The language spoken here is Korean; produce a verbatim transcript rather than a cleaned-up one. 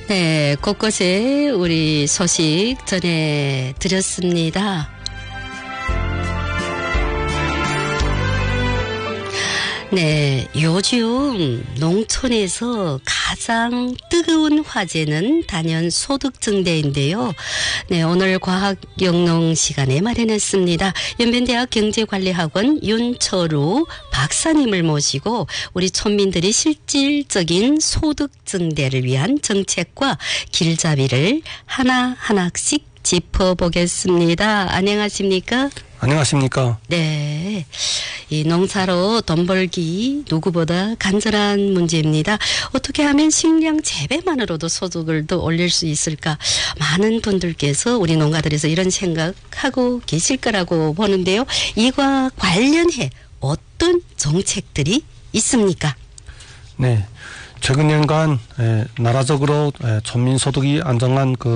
네, 곳곳에 우리 소식 전해드렸습니다. 네, 요즘 농촌에서 가장 뜨거운 화제는 단연 소득증대인데요. 네, 오늘 과학영농 시간에 마련했습니다. 연변대학 경제관리학원 윤철우 박사님을 모시고 우리 촌민들이 실질적인 소득증대를 위한 정책과 길잡이를 하나하나씩 짚어보겠습니다. 안녕하십니까? 안녕하십니까? 네. 이 농사로 돈 벌기 누구보다 간절한 문제입니다. 어떻게 하면 식량 재배만으로도 소득을 더 올릴 수 있을까? 많은 분들께서 우리 농가들에서 이런 생각하고 계실 거라고 보는데요. 이와 관련해 어떤 정책들이 있습니까? 네. 최근 년간 나라적으로 촌민 소득이 안정한 그